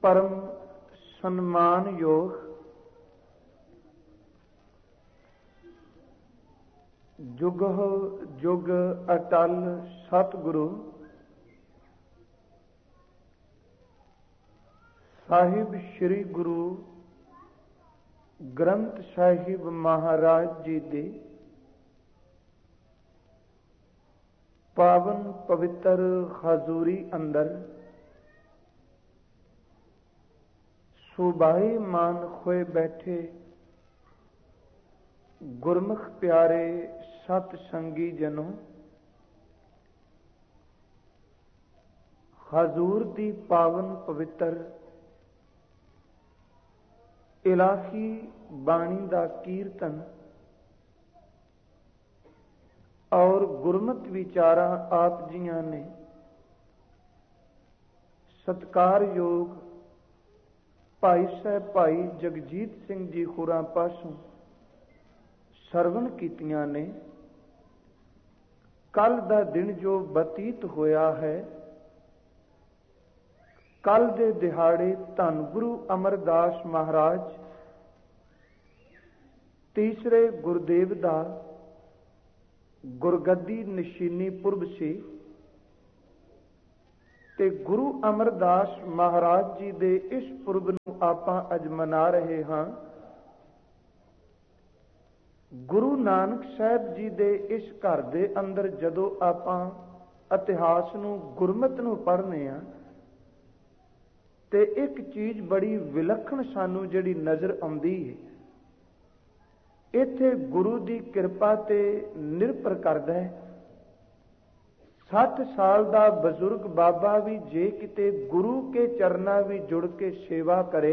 परम सम्मान योग जुग जुग अटल सतगुरु साहिब श्री गुरु ग्रंथ साहिब महाराज जी दे पावन पवित्र हजूरी अंदर सुबाई मान खोए बैठे गुरमुख प्यारे सत संगी जनों, हजूर दी पावन पवित्र इलाही बाणी दा कीर्तन और गुरमत विचारा आप जियां ने सत्कार योग भाई साहब भाई जगजीत सिंह जी होरां पासों सरवण कीतियां ने। कल दा दिन जो बतीत होया है, कल दे दिहाड़े धन गुरु अमरदास महाराज तीसरे गुरदेव दा गुरगद्दी निशीनी पुरब सी ते गुरु अमरदास महाराज जी दे इस पुरब नूं आपां अज मना रहे हां। गुरु नानक साहब जी दे इस घर दे अंदर जदों आपां इतिहास नूं गुरमत नूं पढ़ने आ ते एक चीज बड़ी विलक्षण सानू जिहड़ी नजर आउंदी है, इत्थे गुरु दी किरपा ते निर्भर करदा है। 60 साल दा बजुर्ग बाबा भी जे किते गुरु के चरना भी जुड़ के सेवा करे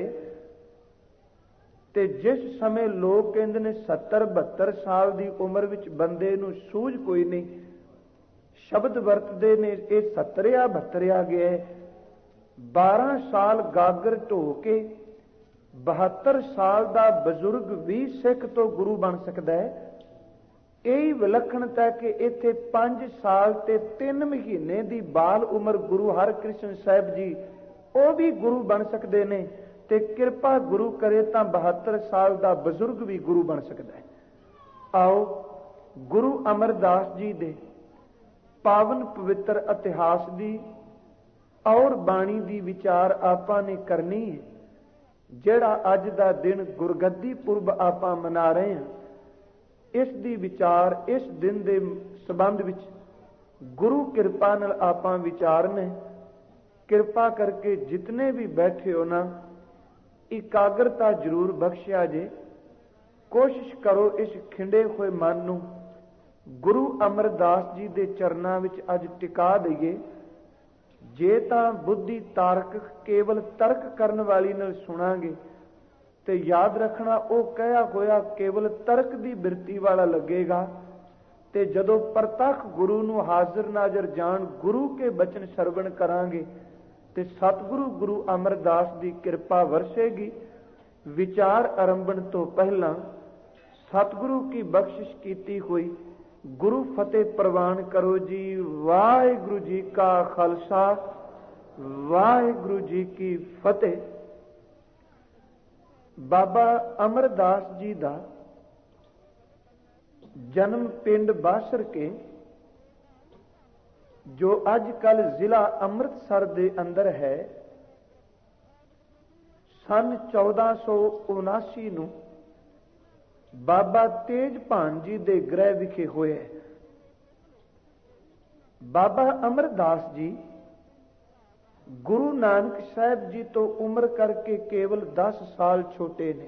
ते जिस समय लोग कहंदे ने 70-72 साल दी उम्र विच बंदे नूं सूझ कोई नहीं, शब्द वरतदे ने ये 70 या 72 आ गया है। 12 साल गागर ढो के 72 साल दा बजुर्ग भी सिख तो गुरु बन सकता है। यही विलक्षणता कि इत्थे 5 साल ते 3 महीने दी बाल उम्र गुरु हरकृष्ण साहब जी वो भी गुरु बन सकते ने ते किरपा गुरु करे तां 72 साल दा बजुर्ग भी गुरु बन सकता है। आओ गुरु अमरदास जी दे पावन पवित्र इतिहास दी और बाणी दी विचार आपां ने करनी है। जिहड़ा अज दा दिन गुरगद्दी पुरब आपां मना रहे हैं, इस दी विचार इस दिन दे संबंध विच गुरु कृपा नाल आपां विचारने। कृपा करके जितने भी बैठे हो ना, एकाग्रता जरूर बख्शिया जे। कोशिश करो इस खिंडे हुए मन नूं गुरु अमरदास जी दे चरनां विच अज टिका दईए। जे तां बुद्धि तारक केवल तर्क करन वाली नाल सुनांगे ते याद रखना वो कहा होया केवल तर्क दी बिरती वाला लगेगा। ते जदों प्रतख गुरु नूं हाजिर नाजर जान गुरु के बचन सरवण करांगे ते सतगुरु गुरु अमरदास दी कृपा वरसेगी। विचार आरंभण तो पहला सतगुरु की बख्शिश कीती हुई गुरु फतेह प्रवान करो जी। वाहिगुरु जी का खालसा, वाहिगुरु जी की फतेह। बाबा अमरदास जी दा जन्म पिंड बासर के जो अजकल जिला अमृतसर दे अंदर है, सन 1479 नूं बाबा तेजभान जी दे गृह विखे होए। बाबा अमरदास जी गुरु नानक साहब जी तो उम्र करके केवल 10 साल छोटे ने।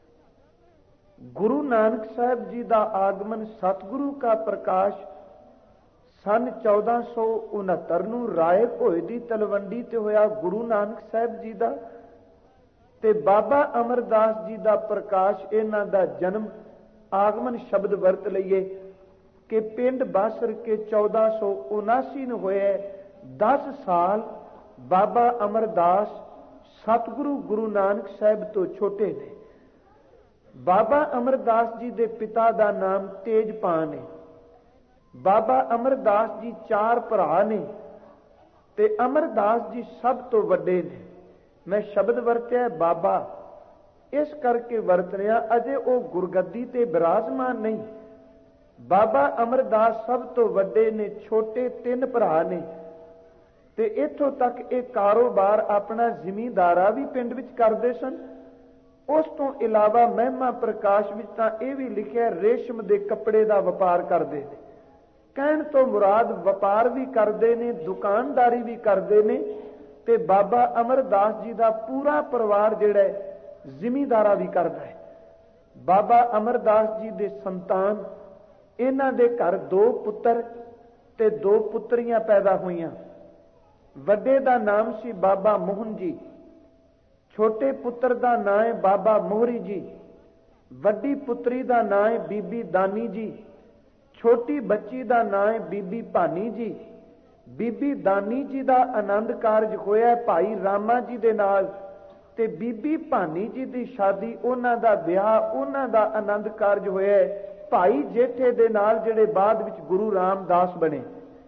गुरु नानक साहब जी का आगमन सतगुरु का प्रकाश सन 1469 नूं राय भोए दी तलवंडी ते होया गुरु नानक साहब जी का, ते बाबा अमरदास जी का प्रकाश इन्हां दा जन्म आगमन शब्द वरत लईए कि पिंड बासर के 1479 नूं होए। 10 साल बाबा अमरदास सतगुरु गुरु नानक साहब तो छोटे ने। बाबा अमरदास जी दे पिता का नाम तेजपान है। बाबा अमरदास जी 4 भरा ने ते अमरदास जी सब तो वड्डे ने। ਮੈਂ ਸ਼ਬਦ ਵਰਤਿਆ ਬਾਬਾ ਇਸ ਕਰਕੇ ਵਰਤ ਰਿਹਾ, ਅਜੇ ਉਹ ਗੁਰਗੱਦੀ ਤੇ ਬਿਰਾਜਮਾਨ ਨਹੀਂ। ਬਾਬਾ ਅਮਰਦਾਸ ਸਭ ਤੋਂ ਵੱਡੇ ਨੇ, ਛੋਟੇ 3 ਭਰਾ ਨੇ, ਤੇ ਇੱਥੋਂ ਤੱਕ ਇਹ ਕਾਰੋਬਾਰ ਆਪਣਾ ਜ਼ਿਮੀਂਦਾਰਾ ਵੀ ਪਿੰਡ ਵਿੱਚ ਕਰਦੇ ਸਨ। ਉਸ ਤੋਂ ਇਲਾਵਾ ਮਹਿਮਾ ਪ੍ਰਕਾਸ਼ ਵਿੱਚ ਤਾਂ ਇਹ ਵੀ ਲਿਖਿਆ ਰੇਸ਼ਮ ਦੇ ਕੱਪੜੇ ਦਾ ਵਪਾਰ ਕਰਦੇ ਨੇ। ਕਹਿਣ ਤੋਂ ਮੁਰਾਦ ਵਪਾਰ ਵੀ ਕਰਦੇ ਨੇ, ਦੁਕਾਨਦਾਰੀ ਵੀ ਕਰਦੇ ਨੇ, ਤੇ ਬਾਬਾ ਅਮਰਦਾਸ ਜੀ ਦਾ ਪੂਰਾ ਪਰਿਵਾਰ ਜਿਹੜਾ ਹੈ ਜ਼ਿਮੀਂਦਾਰਾ ਵੀ ਕਰਦਾ ਹੈ। ਬਾਬਾ ਅਮਰਦਾਸ ਜੀ ਦੇ ਸੰਤਾਨ, ਇਹਨਾਂ ਦੇ ਘਰ 2 ਪੁੱਤਰ ਤੇ 2 ਪੁੱਤਰੀਆਂ ਪੈਦਾ ਹੋਈਆਂ। ਵੱਡੇ ਦਾ ਨਾਮ ਸੀ ਬਾਬਾ ਮੋਹਨ ਜੀ, ਛੋਟੇ ਪੁੱਤਰ ਦਾ ਨਾਂ ਹੈ ਬਾਬਾ ਮੋਹਰੀ ਜੀ, ਵੱਡੀ ਪੁੱਤਰੀ ਦਾ ਨਾਂ ਹੈ ਬੀਬੀ ਦਾਨੀ ਜੀ, ਛੋਟੀ ਬੱਚੀ ਦਾ ਨਾਂ ਹੈ ਬੀਬੀ ਭਾਨੀ ਜੀ। ਬੀਬੀ ਦਾਨੀ ਜੀ ਦਾ ਆਨੰਦ ਕਾਰਜ ਹੋਇਆ ਭਾਈ ਰਾਮਾ ਜੀ ਦੇ ਨਾਲ, ਤੇ ਬੀਬੀ ਭਾਨੀ ਜੀ ਦੀ ਸ਼ਾਦੀ, ਉਹਨਾਂ ਦਾ ਵਿਆਹ, ਉਹਨਾਂ ਦਾ ਆਨੰਦ ਕਾਰਜ ਹੋਇਆ ਭਾਈ ਜੇਠੇ ਦੇ ਨਾਲ, ਜਿਹੜੇ ਬਾਅਦ ਵਿੱਚ ਗੁਰੂ ਰਾਮਦਾਸ ਬਣੇ।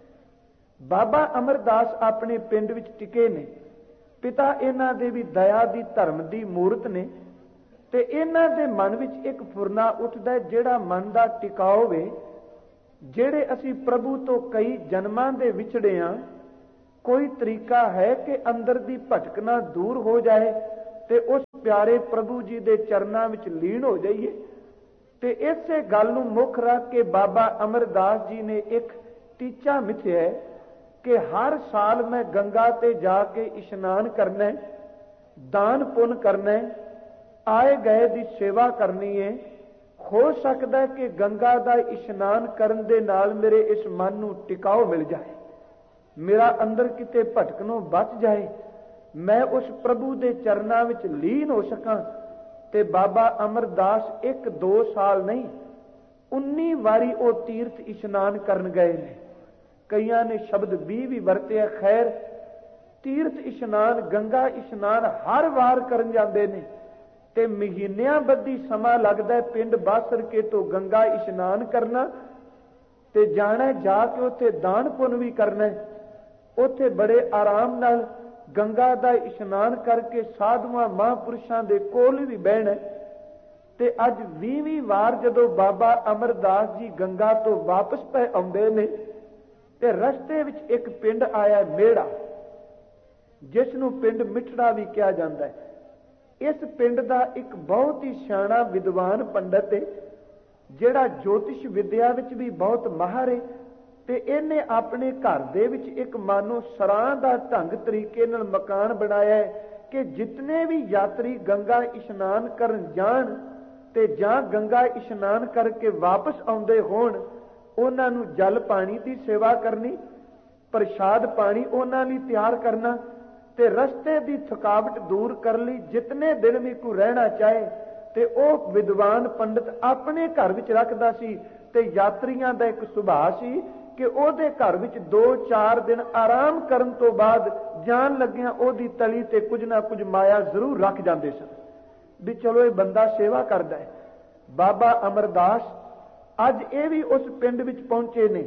ਬਾਬਾ ਅਮਰਦਾਸ ਆਪਣੇ ਪਿੰਡ ਵਿੱਚ ਟਿਕੇ ਨੇ। ਪਿਤਾ ਇਹਨਾਂ ਦੇ ਵੀ ਦਇਆ ਦੀ, ਧਰਮ ਦੀ ਮੂਰਤ ਨੇ, ਤੇ ਇਹਨਾਂ ਦੇ ਮਨ ਵਿੱਚ ਇੱਕ ਫੁਰਨਾ ਉੱਠਦਾ, ਜਿਹੜਾ ਮਨ ਦਾ ਟਿਕਾਓ ਵੇ। ਜਿਹੜੇ ਅਸੀਂ ਪ੍ਰਭੂ ਤੋਂ ਕਈ ਜਨਮਾਂ ਦੇ ਵਿਛੜੇ ਹਾਂ, ਕੋਈ ਤਰੀਕਾ ਹੈ ਕਿ ਅੰਦਰ ਦੀ ਭਟਕਣਾ ਦੂਰ ਹੋ ਜਾਏ ਤੇ ਉਸ ਪਿਆਰੇ ਪ੍ਰਭੂ ਜੀ ਦੇ ਚਰਨਾਂ ਵਿੱਚ ਲੀਨ ਹੋ ਜਾਈਏ। ਤੇ ਇਸੇ ਗੱਲ ਨੂੰ ਮੁੱਖ ਰੱਖ ਕੇ ਬਾਬਾ ਅਮਰਦਾਸ ਜੀ ਨੇ ਇੱਕ ਟੀਚਾ ਮਿਥਿਆ ਕਿ ਹਰ ਸਾਲ ਮੈਂ ਗੰਗਾ ਤੇ ਜਾ ਕੇ ਇਸ਼ਨਾਨ ਕਰਨਾ, ਦਾਨ ਪੁੰਨ ਕਰਨਾ, ਆਏ ਗਏ ਦੀ ਸੇਵਾ ਕਰਨੀ ਹੈ। ਹੋ ਸਕਦਾ ਕਿ ਗੰਗਾ ਦਾ ਇਸ਼ਨਾਨ ਕਰਨ ਦੇ ਨਾਲ ਮੇਰੇ ਇਸ ਮਨ ਨੂੰ ਟਿਕਾਓ ਮਿਲ ਜਾਏ, ਮੇਰਾ ਅੰਦਰ ਕਿਤੇ ਭਟਕਣੋਂ ਬਚ ਜਾਏ, ਮੈਂ ਉਸ ਪ੍ਰਭੂ ਦੇ ਚਰਨਾਂ ਵਿੱਚ ਲੀਨ ਹੋ ਸਕਾਂ। ਤੇ ਬਾਬਾ ਅਮਰਦਾਸ 1-2 ਸਾਲ ਨਹੀਂ, 19 ਵਾਰੀ ਉਹ ਤੀਰਥ ਇਸ਼ਨਾਨ ਕਰਨ ਗਏ ਨੇ। ਕਈਆਂ ਨੇ ਸ਼ਬਦ 20 ਵੀ ਵਰਤਿਆ। ਖੈਰ, ਤੀਰਥ ਇਸ਼ਨਾਨ, ਗੰਗਾ ਇਸ਼ਨਾਨ ਹਰ ਵਾਰ ਕਰਨ ਜਾਂਦੇ ਨੇ, ਤੇ ਮਹੀਨਿਆਂ ਬੱਧੀ ਸਮਾਂ ਲੱਗਦਾ ਪਿੰਡ ਬਾਸਰਕੇ ਤੋਂ ਗੰਗਾ ਇਸ਼ਨਾਨ ਕਰਨਾ, ਤੇ ਜਾਣਾ ਜਾ ਕੇ ਉੱਥੇ ਦਾਨ ਪੁੰਨ ਵੀ ਕਰਨਾ। ਉੱਥੇ ਬੜੇ ਆਰਾਮ ਨਾਲ ਗੰਗਾ ਦਾ ਇਸ਼ਨਾਨ ਕਰਕੇ ਸਾਧੂਆਂ ਮਹਾਂਪੁਰਸ਼ਾਂ ਦੇ ਕੋਲ ਵੀ ਬਹਿਣਾ। ਤੇ ਅੱਜ 20ਵੀਂ ਵਾਰ ਜਦੋਂ ਬਾਬਾ ਅਮਰਦਾਸ ਜੀ ਗੰਗਾ ਤੋਂ ਵਾਪਸ ਪੈ ਆਉਂਦੇ ਨੇ, ਤੇ ਰਸਤੇ ਵਿੱਚ ਇੱਕ ਪਿੰਡ ਆਇਆ ਮੇੜਾ, ਜਿਸ ਨੂੰ ਪਿੰਡ ਮਿੱਠੜਾ ਵੀ ਕਿਹਾ ਜਾਂਦਾ ਹੈ। ਇਸ ਪਿੰਡ ਦਾ ਇੱਕ ਬਹੁਤ ਹੀ ਸਿਆਣਾ ਵਿਦਵਾਨ ਪੰਡਤ ਹੈ, ਜਿਹੜਾ ਜੋਤਿਸ਼ ਵਿਦਿਆ ਵਿੱਚ ਵੀ ਬਹੁਤ ਮਾਹਰ ਹੈ। ਤੇ ਇਹਨੇ ਆਪਣੇ ਘਰ ਦੇ ਵਿੱਚ ਇੱਕ ਮਾਨੋ ਸਰਾਂ ਦਾ ਢੰਗ ਤਰੀਕੇ ਨਾਲ ਮਕਾਨ ਬਣਾਇਆ ਹੈ ਕਿ ਜਿਤਨੇ ਵੀ ਯਾਤਰੀ ਗੰਗਾ ਇਸ਼ਨਾਨ ਕਰਨ ਜਾਣ ਤੇ ਜਾਂ ਗੰਗਾ ਇਸ਼ਨਾਨ ਕਰਕੇ ਵਾਪਸ ਆਉਂਦੇ ਹੋਣ, ਉਹਨਾਂ ਨੂੰ ਜਲ ਪਾਣੀ ਦੀ ਸੇਵਾ ਕਰਨੀ, ਪ੍ਰਸ਼ਾਦ ਪਾਣੀ ਉਹਨਾਂ ਲਈ ਤਿਆਰ ਕਰਨਾ, ਤੇ ਰਸਤੇ ਦੀ ਥਕਾਵਟ ਦੂਰ ਕਰਨ ਲਈ ਜਿਤਨੇ ਦਿਨ ਵੀ ਕੋਈ ਰਹਿਣਾ ਚਾਹੇ ਤੇ ਉਹ ਵਿਦਵਾਨ ਪੰਡਤ ਆਪਣੇ ਘਰ ਵਿੱਚ ਰੱਖਦਾ ਸੀ। ਤੇ ਯਾਤਰੀਆਂ ਦਾ ਇੱਕ ਸੁਭਾਅ ਸੀ ਕਿ ਉਹਦੇ ਘਰ ਵਿੱਚ 2-4 ਦਿਨ ਆਰਾਮ ਕਰਨ ਤੋਂ ਬਾਅਦ ਜਾਣ ਲੱਗਿਆਂ ਉਹਦੀ ਤਲੀ ਤੇ ਕੁਝ ਨਾ ਕੁਝ ਮਾਇਆ ਜ਼ਰੂਰ ਰੱਖ ਜਾਂਦੇ ਸਨ, ਵੀ ਚਲੋ ਇਹ ਬੰਦਾ ਸੇਵਾ ਕਰਦਾ ਹੈ। ਬਾਬਾ ਅਮਰਦਾਸ ਅੱਜ ਇਹ ਵੀ ਉਸ ਪਿੰਡ ਵਿੱਚ ਪਹੁੰਚੇ ਨੇ।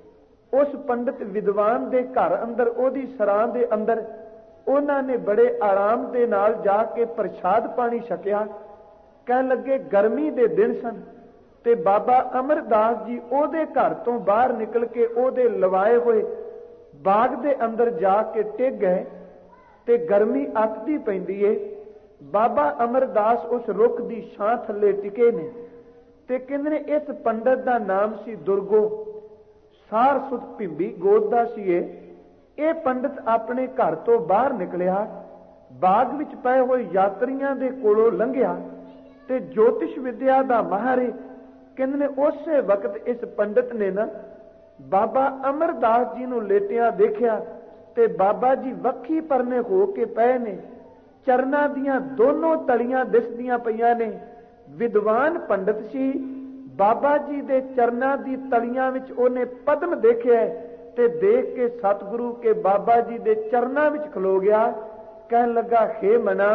ਉਸ ਪੰਡਤ ਵਿਦਵਾਨ ਦੇ ਘਰ ਅੰਦਰ, ਉਹਦੀ ਸਰਾਂ ਦੇ ਅੰਦਰ, ਉਹਨਾਂ ਨੇ ਬੜੇ ਆਰਾਮ ਦੇ ਨਾਲ ਜਾ ਕੇ ਪ੍ਰਸ਼ਾਦ ਪਾਣੀ ਛਕਿਆ। ਕਹਿਣ ਲੱਗੇ ਗਰਮੀ ਦੇ ਦਿਨ ਸਨ, ਤੇ ਬਾਬਾ ਅਮਰਦਾਸ ਜੀ ਉਹਦੇ ਘਰ ਤੋਂ ਬਾਹਰ ਨਿਕਲ ਕੇ ਉਹਦੇ ਲਵਾਏ ਹੋਏ ਬਾਗ ਦੇ ਅੰਦਰ ਜਾ ਕੇ ਟਿਕ ਗਏ। ਤੇ ਗਰਮੀ ਅੱਤਦੀ ਪੈਂਦੀ ਏ। ਬਾਬਾ ਅਮਰਦਾਸ ਉਸ ਰੁੱਖ ਦੀ ਛਾਂ ਥੱਲੇ ਟਿਕੇ ਨੇ, ਤੇ ਕਹਿੰਦੇ ਨੇ ਇਸ ਪੰਡਤ ਦਾ ਨਾਮ ਸੀ ਦੁਰਗੋ, ਸਾਰ ਸੁਤ ਭਿੰਬੀ ਗੋਦ ਦਾ ਸੀ ਇਹ ਪੰਡਤ ਆਪਣੇ ਘਰ ਤੋਂ ਬਾਹਰ ਨਿਕਲਿਆ, ਬਾਗ ਵਿੱਚ ਪਏ ਹੋਏ ਯਾਤਰੀਆਂ ਦੇ ਕੋਲੋਂ ਲੰਘਿਆ, ਤੇ ਜੋਤਿਸ਼ ਵਿਦਿਆ ਦਾ ਮਾਹਰ ਕਹਿੰਦੇ ਨੇ ਉਸੇ ਵਕਤ ਇਸ ਪੰਡਤ ਨੇ ਨਾ ਬਾਬਾ ਅਮਰਦਾਸ ਜੀ ਨੂੰ ਲੇਟਿਆ ਦੇਖਿਆ, ਤੇ ਬਾਬਾ ਜੀ ਵੱਖੀ ਪਰਨੇ ਹੋ ਕੇ ਪਏ ਨੇ, ਚਰਨਾਂ ਦੀਆਂ ਦੋਨੋਂ ਤਲੀਆਂ ਦਿਸਦੀਆਂ ਪਈਆਂ ਨੇ। ਵਿਦਵਾਨ ਪੰਡਤ ਸੀ, ਬਾਬਾ ਜੀ ਦੇ ਚਰਨਾਂ ਦੀ ਤਲੀਆਂ ਵਿੱਚ ਉਹਨੇ ਪਦਮ ਦੇਖਿਆ, ਤੇ ਦੇਖ ਕੇ ਸਤਿਗੁਰੂ ਕੇ ਬਾਬਾ ਜੀ ਦੇ ਚਰਨਾਂ ਵਿੱਚ ਖਲੋ ਗਿਆ। ਕਹਿਣ ਲੱਗਾ, ਹੇ ਮਨਾ,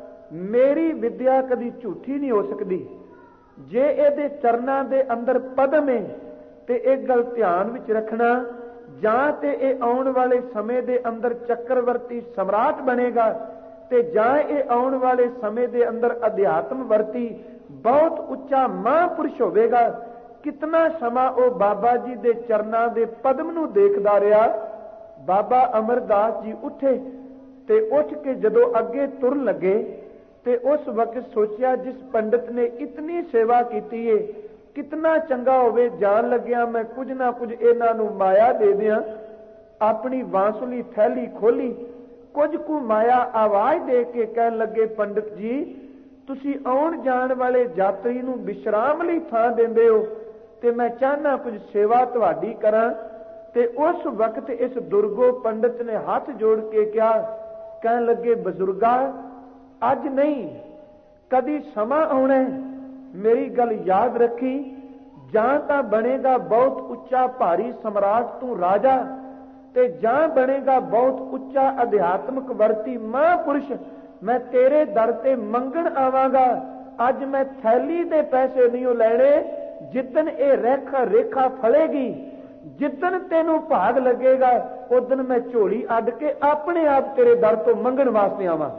ਮੇਰੀ ਵਿਦਿਆ ਕਦੀ ਝੂਠੀ ਨਹੀਂ ਹੋ ਸਕਦੀ। ਜੇ ਇਹਦੇ ਚਰਨਾਂ ਦੇ ਅੰਦਰ ਪਦਮ ਹੈ ਤੇ ਇਹ ਗੱਲ ਧਿਆਨ ਵਿੱਚ ਰੱਖਣਾ, ਜਾਂ ਤੇ ਇਹ ਆਉਣ ਵਾਲੇ ਸਮੇਂ ਦੇ ਅੰਦਰ ਚੱਕਰਵਰਤੀ ਸਮਰਾਟ ਬਣੇਗਾ, ਤੇ ਜਾਂ ਇਹ ਆਉਣ ਵਾਲੇ ਸਮੇਂ ਦੇ ਅੰਦਰ ਅਧਿਆਤਮ ਵਰਤੀ ਬਹੁਤ ਉੱਚਾ ਮਹਾਂਪੁਰਸ਼ ਹੋਵੇਗਾ। ਕਿਤਨਾ ਸਮਾਂ ਉਹ ਬਾਬਾ ਜੀ ਦੇ ਚਰਨਾਂ ਦੇ ਪਦਮ ਨੂੰ ਦੇਖਦਾ ਰਿਹਾ। ਬਾਬਾ ਅਮਰਦਾਸ ਜੀ ਉੱਠੇ ਤੇ ਉੱਠ ਕੇ ਜਦੋਂ ਅੱਗੇ ਤੁਰਨ ਲੱਗੇ ਤੇ ਉਸ ਵਕਤ ਸੋਚਿਆ, ਜਿਸ ਪੰਡਿਤ ਨੇ ਇਤਨੀ ਸੇਵਾ ਕੀਤੀ ਏ, ਕਿਤਨਾ ਚੰਗਾ ਹੋਵੇ ਜਾਣ ਲੱਗਿਆ ਮੈਂ ਕੁਝ ਨਾ ਕੁਝ ਇਹਨਾਂ ਨੂੰ ਮਾਇਆ ਦੇ ਦਿਆਂ। ਆਪਣੀ ਬਾਂਸੁਰੀ ਥੈਲੀ ਖੋਲੀ, ਕੁਝ ਕੁ ਮਾਇਆ ਆਵਾਜ਼ ਦੇ ਕੇ ਕਹਿਣ ਲੱਗੇ, ਪੰਡਿਤ ਜੀ ਤੁਸੀਂ ਆਉਣ ਜਾਣ ਵਾਲੇ ਯਾਤਰੀ ਨੂੰ ਵਿਸ਼ਰਾਮ ਲਈ ਥਾਂ ਦਿੰਦੇ ਹੋ ਤੇ ਮੈਂ ਚਾਹਨਾ ਕੁਝ ਸੇਵਾ ਤੁਹਾਡੀ ਕਰਾਂ। ਤੇ ਉਸ ਵਕਤ ਇਸ ਦੁਰਗੋ ਪੰਡਿਤ ਨੇ ਹੱਥ ਜੋੜ ਕੇ ਕਿਹਾ, ਕਹਿਣ ਲੱਗੇ, ਬਜ਼ੁਰਗਾ ਅੱਜ ਨਹੀਂ ਕਦੀ ਸਮਾਂ ਆਉਣਾ, ਮੇਰੀ ਗੱਲ ਯਾਦ ਰੱਖੀ, ਜਾਂ ਤਾਂ ਬਣੇਗਾ ਬਹੁਤ ਉੱਚਾ ਭਾਰੀ ਸਮਰਾਟ ਤੂੰ ਰਾਜਾ, ਤੇ ਜਾਂ ਬਣੇਗਾ ਬਹੁਤ ਉੱਚਾ ਅਧਿਆਤਮਕ ਵਰਤੀ ਮਹਾਂਪੁਰਸ਼। ਮੈਂ ਤੇਰੇ ਦਰ ਤੇ ਮੰਗਣ ਆਵਾਂਗਾ। ਅੱਜ ਮੈਂ ਥੈਲੀ ਦੇ ਪੈਸੇ ਨਹੀਂ ਲੈਣੇ। ਜਿੱਦਣ ਇਹ ਰੇਖਾ ਫਲੇਗੀ, ਜਿੱਦਣ ਤੈਨੂੰ ਭਾਗ ਲੱਗੇਗਾ, ਉਦਣ ਮੈਂ ਝੋਲੀ ਅੱਡ ਕੇ ਆਪਣੇ ਆਪ ਤੇਰੇ ਦਰ ਤੋਂ ਮੰਗਣ ਵਾਸਤੇ ਆਵਾਂ।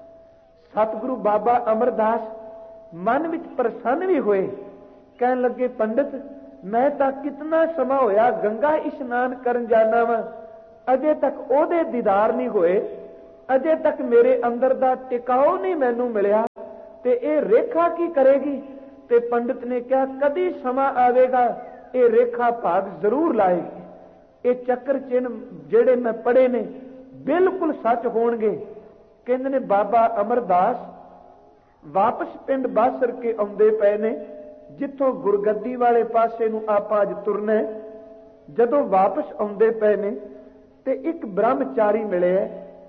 ਸਤਿਗੁਰੂ ਬਾਬਾ ਅਮਰਦਾਸ ਮਨ ਵਿੱਚ ਪ੍ਰਸੰਨ ਵੀ ਹੋਏ। ਕਹਿਣ ਲੱਗੇ, ਪੰਡਿਤ ਮੈਂ ਤਾਂ ਕਿਤਨਾ ਸਮਾਂ ਹੋਇਆ ਗੰਗਾ ਇਸ਼ਨਾਨ ਕਰਨ ਜਾਣਾ ਵਾ, ਅਜੇ ਤੱਕ ਉਹਦੇ ਦੀਦਾਰ ਨਹੀਂ ਹੋਏ, ਅਜੇ ਤੱਕ ਮੇਰੇ ਅੰਦਰ ਦਾ ਟਿਕਾਓ ਨਹੀਂ ਮੈਨੂੰ ਮਿਲਿਆ, ਤੇ ਇਹ ਰੇਖਾ ਕੀ ਕਰੇਗੀ? ਤੇ ਪੰਡਿਤ ਨੇ ਕਿਹਾ, ਕਦੀ ਸਮਾਂ ਆਵੇਗਾ ਇਹ ਰੇਖਾ ਭਾਗ ਜ਼ਰੂਰ ਲਾਏਗੀ। ਇਹ ਚੱਕਰ ਚਿੰਨ ਜਿਹੜੇ ਮੈਂ ਪੜ੍ਹੇ ਨੇ ਬਿਲਕੁਲ ਸੱਚ ਹੋਣਗੇ। ਕਹਿੰਦੇ ਨੇ ਬਾਬਾ ਅਮਰਦਾਸ ਵਾਪਸ ਪਿੰਡ ਬਾਸਰ ਕੇ ਆਉਂਦੇ ਪਏ ਨੇ, ਜਿੱਥੋਂ ਗੁਰਗੱਦੀ ਵਾਲੇ ਪਾਸੇ ਨੂੰ ਆਪਾਂ ਅੱਜ ਤੁਰਨਾ। ਜਦੋਂ ਵਾਪਸ ਆਉਂਦੇ ਪਏ ਨੇ ਤੇ ਇੱਕ ਬ੍ਰਹਮਚਾਰੀ ਮਿਲਿਆ।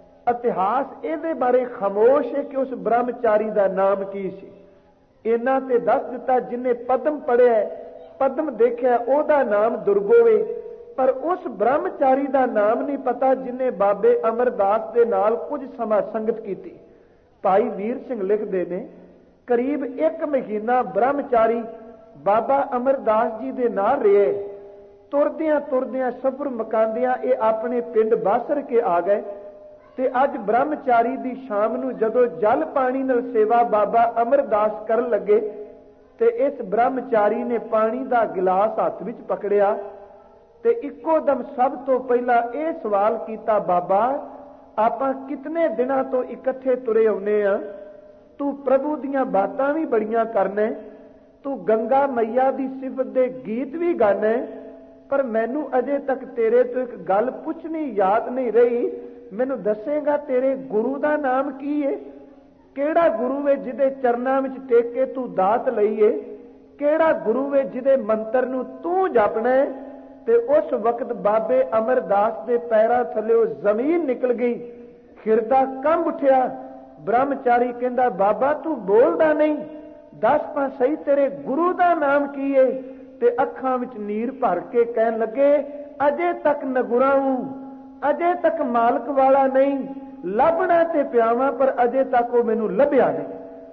ਇਤਿਹਾਸ ਇਹਦੇ ਬਾਰੇ ਖਾਮੋਸ਼ ਹੈ ਕਿ ਉਸ ਬ੍ਰਹਮਚਾਰੀ ਦਾ ਨਾਮ ਕੀ ਸੀ। ਇਹਨਾਂ ਤੇ ਦੱਸ ਦਿੱਤਾ, ਜਿਹਨੇ ਪਦਮ ਪੜਿਆ, ਪਦਮ ਦੇਖਿਆ, ਉਹਦਾ ਨਾਮ ਦੁਰਗੋਵੇ, ਪਰ ਉਸ ਬ੍ਰਹਮਚਾਰੀ ਦਾ ਨਾਮ ਨਹੀਂ ਪਤਾ ਜਿਹਨੇ ਬਾਬੇ ਅਮਰਦਾਸ ਦੇ ਨਾਲ ਕੁਝ ਸਮਾਂ ਸੰਗਤ ਕੀਤੀ। ਭਾਈ ਵੀਰ ਸਿੰਘ ਲਿਖਦੇ ਨੇ, ਕਰੀਬ 1 ਮਹੀਨਾ ਬ੍ਰਹਮਚਾਰੀ ਬਾਬਾ ਅਮਰਦਾਸ ਜੀ ਦੇ ਨਾਲ ਰਹੇ। ਤੁਰਦਿਆਂ ਤੁਰਦਿਆਂ ਸਫ਼ਰ ਮੁਕਾਉਂਦਿਆਂ ਇਹ ਆਪਣੇ ਪਿੰਡ ਬਾਸਰ ਕੇ ਆ ਗਏ। ਤੇ ਅੱਜ ਬ੍ਰਹਮਚਾਰੀ ਦੀ ਸ਼ਾਮ ਨੂੰ ਜਦੋਂ ਜਲ ਪਾਣੀ ਨਾਲ ਸੇਵਾ ਬਾਬਾ ਅਮਰਦਾਸ ਕਰਨ ਲੱਗੇ ਤੇ ਇਸ ਬ੍ਰਹਮਚਾਰੀ ਨੇ ਪਾਣੀ ਦਾ ਗਿਲਾਸ ਹੱਥ ਵਿੱਚ ਪਕੜਿਆ ਤੇ ਇੱਕੋ ਦਮ ਸਭ ਤੋਂ ਪਹਿਲਾਂ ਇਹ ਸਵਾਲ ਕੀਤਾ, ਬਾਬਾ ਆਪਾਂ ਕਿਤਨੇ ਦਿਨਾਂ ਤੋਂ ਇਕੱਠੇ ਤੁਰੇ ਆਉਨੇ ਆ, ਤੂੰ ਪ੍ਰਭੂ ਦੀਆਂ ਬਾਤਾਂ ਵੀ ਬੜੀਆਂ ਕਰਨਾ, ਤੂੰ ਗੰਗਾ ਮਈਆ ਦੀ ਸਿਫਤ ਦੇ ਗੀਤ ਵੀ ਗਾਣਾ, ਪਰ ਮੈਨੂੰ ਅਜੇ ਤੱਕ ਤੇਰੇ ਤੋਂ ਇੱਕ ਗੱਲ ਪੁੱਛਣੀ ਯਾਦ ਨਹੀਂ ਰਹੀ। ਮੈਨੂੰ ਦੱਸੇਗਾ ਤੇਰੇ ਗੁਰੂ ਦਾ ਨਾਮ ਕੀ ਏ? ਕਿਹੜਾ ਗੁਰੂ ਏ ਜਿਹਦੇ ਚਰਨਾਂ ਵਿੱਚ ਟੇਕ ਕੇ ਤੂੰ ਦਾਤ ਲਈਏ? ਕਿਹੜਾ ਗੁਰੂ ਏ ਜਿਹਦੇ ਮੰਤਰ ਨੂੰ ਤੂੰ ਜਪਣਾ? ਤੇ ਉਸ ਵਕਤ ਬਾਬੇ ਅਮਰਦਾਸ ਦੇ ਪੈਰਾਂ ਥੱਲੇ ਜ਼ਮੀਨ ਨਿਕਲ ਗਈ, ਹਿਰਦਾ ਕੰਬ ਉੱਠਿਆ। ਬ੍ਰਹਮਚਾਰੀ ਕਹਿੰਦਾ, ਬਾਬਾ ਤੂੰ ਬੋਲਦਾ ਨਹੀਂ, ਦੱਸ ਤਾਂ ਸਹੀ ਤੇਰੇ ਗੁਰੂ ਦਾ ਨਾਮ ਕੀ ਏ? ਤੇ ਅੱਖਾਂ ਵਿੱਚ ਨੀਰ ਭਰ ਕੇ ਕਹਿਣ ਲੱਗੇ, ਅਜੇ ਤੱਕ ਨਗੁਰਾ ਹੂੰ, ਅਜੇ ਤੱਕ ਮਾਲਕ ਵਾਲਾ ਨਹੀਂ, ਲੱਭਣਾ ਤੇ ਪਿਆਵਾਂ ਪਰ ਅਜੇ ਤੱਕ ਉਹ ਮੈਨੂੰ ਲੱਭਿਆ ਨਹੀਂ।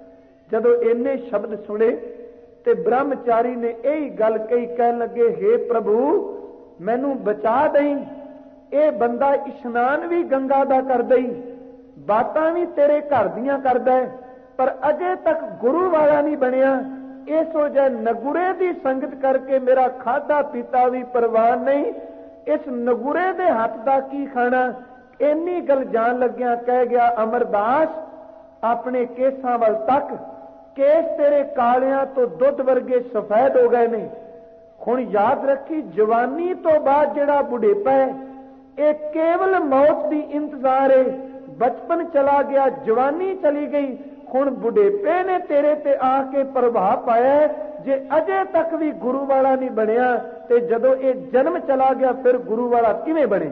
ਜਦੋਂ ਇੰਨੇ ਸ਼ਬਦ ਸੁਣੇ ਤੇ ਬ੍ਰਹਮਚਾਰੀ ਨੇ ਇਹੀ ਗੱਲ ਕਹੀ, ਕਹਿਣ ਲੱਗੇ, ਹੇ ਪ੍ਰਭੂ ਮੈਨੂੰ ਬਚਾ ਦੇਈ, ਇਹ ਬੰਦਾ ਇਸ਼ਨਾਨ ਵੀ ਗੰਗਾ ਦਾ ਕਰਦਾ ਹੀ, ਬਾਤਾਂ ਵੀ ਤੇਰੇ ਘਰ ਦੀਆਂ ਕਰਦਾ ਹੈ, ਪਰ ਅਜੇ ਤੱਕ ਗੁਰੂ ਵਾਲਾ ਨਹੀਂ ਬਣਿਆ। ਇਸੋ ਜੇ ਨਗੁਰੇ ਦੀ ਸੰਗਤ ਕਰਕੇ ਮੇਰਾ ਖਾਧਾ ਪੀਤਾ ਵੀ ਪਰਵਾਹ ਨਹੀਂ, ਇਸ ਨਗੁਰੇ ਦੇ ਹੱਥ ਦਾ ਕੀ ਖਾਣਾ? ਇੰਨੀ ਗੱਲ ਜਾਣ ਲੱਗਿਆ ਕਹਿ ਗਿਆ, ਅਮਰਦਾਸ ਆਪਣੇ ਕੇਸਾਂ ਵੱਲ ਤੱਕ, ਕੇਸ ਤੇਰੇ ਕਾਲਿਆਂ ਤੋਂ ਦੁੱਧ ਵਰਗੇ ਸਫੈਦ ਹੋ ਗਏ ਨੇ। ਹੁਣ ਯਾਦ ਰੱਖੀ, ਜਵਾਨੀ ਤੋਂ ਬਾਅਦ ਜਿਹੜਾ ਬੁਢੇਪਾ ਹੈ ਇਹ ਕੇਵਲ ਮੌਤ ਦੀ ਇੰਤਜ਼ਾਰ ਹੈ। ਬਚਪਨ ਚਲਾ ਗਿਆ, ਜਵਾਨੀ ਚਲੀ ਗਈ, ਹੁਣ ਬੁਢੇਪੇ ਨੇ ਤੇਰੇ ਤੇ ਆ ਕੇ ਪ੍ਰਭਾਵ ਪਾਇਆ। ਜੇ ਅਜੇ ਤੱਕ ਵੀ ਗੁਰੂ ਵਾਲਾ ਨਹੀਂ ਬਣਿਆ ਤੇ ਜਦੋਂ ਇਹ ਜਨਮ ਚਲਾ ਗਿਆ ਫਿਰ ਗੁਰੂ ਵਾਲਾ ਕਿਵੇਂ ਬਣੇ?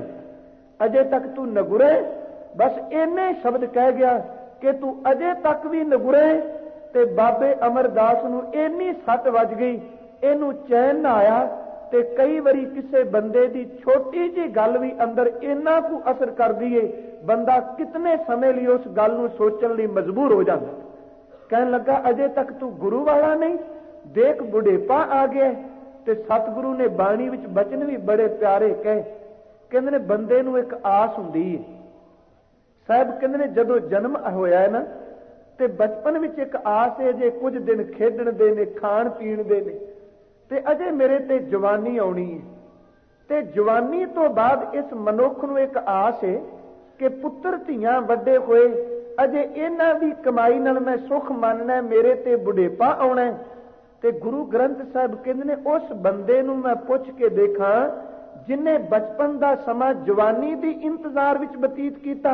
ਅਜੇ ਤੱਕ ਤੂੰ ਨਗੁਰੇ। ਬਸ ਇੰਨੇ ਸ਼ਬਦ ਕਹਿ ਗਿਆ ਕਿ ਤੂੰ ਅਜੇ ਤੱਕ ਵੀ ਨਗੁਰੇ। ਤੇ ਬਾਬੇ ਅਮਰਦਾਸ ਨੂੰ ਇੰਨੀ ਸੱਟ ਵੱਜ ਗਈ, ਇਹਨੂੰ ਚੈਨ ਨਾ ਆਇਆ। ਤੇ ਕਈ ਵਾਰੀ ਕਿਸੇ ਬੰਦੇ ਦੀ ਛੋਟੀ ਜਿਹੀ ਗੱਲ ਵੀ ਅੰਦਰ ਇੰਨਾ ਕੁ ਅਸਰ ਕਰਦੀ ਏ, ਬੰਦਾ ਕਿਤਨੇ ਸਮੇਂ ਲਈ ਉਸ ਗੱਲ ਨੂੰ ਸੋਚਣ ਲਈ ਮਜਬੂਰ ਹੋ ਜਾਂਦਾ। ਕਹਿਣ ਲੱਗਾ, ਅਜੇ ਤੱਕ ਤੂੰ ਗੁਰੂ ਵਾਲਾ ਨਹੀਂ, ਦੇਖ ਬੁਢੇਪਾ ਆ ਗਿਆ। ਤੇ ਸਤਿਗੁਰੂ ਨੇ ਬਾਣੀ ਵਿੱਚ ਬਚਨ ਵੀ ਬੜੇ ਪਿਆਰੇ ਕਹੇ। ਕਹਿੰਦੇ ਨੇ ਬੰਦੇ ਨੂੰ ਇੱਕ ਆਸ ਹੁੰਦੀ ਹੈ, ਸਾਹਿਬ ਕਹਿੰਦੇ ਨੇ ਜਦੋਂ ਜਨਮ ਹੋਇਆ ਨਾ ਤੇ ਬਚਪਨ ਵਿੱਚ ਇੱਕ ਆਸ ਹੈ ਜੇ ਕੁਝ ਦਿਨ ਖੇਡਣ ਦੇ ਨੇ, ਖਾਣ ਪੀਣ ਦੇ ਨੇ, ਤੇ ਅਜੇ ਮੇਰੇ ਤੇ ਜਵਾਨੀ ਆਉਣੀ ਹੈ। ਤੇ ਜਵਾਨੀ ਤੋਂ ਬਾਅਦ ਇਸ ਮਨੁੱਖ ਨੂੰ ਇੱਕ ਆਸ ਹੈ ਕਿ ਪੁੱਤਰ ਧੀਆਂ ਵੱਡੇ ਹੋਏ, ਅਜੇ ਇਹਨਾਂ ਦੀ ਕਮਾਈ ਨਾਲ ਮੈਂ ਸੁਖ ਮੰਨਣਾ, ਮੇਰੇ ਤੇ ਬੁਢੇਪਾ ਆਉਣਾ। ਤੇ ਗੁਰੂ ਗ੍ਰੰਥ ਸਾਹਿਬ ਕਹਿੰਦੇ ਨੇ ਉਸ ਬੰਦੇ ਨੂੰ ਮੈਂ ਪੁੱਛ ਕੇ ਦੇਖਾਂ ਜਿਨੇ ਬਚਪਨ ਦਾ ਸਮਾਂ ਜਵਾਨੀ ਦੀ ਇੰਤਜ਼ਾਰ ਵਿੱਚ ਬਤੀਤ ਕੀਤਾ,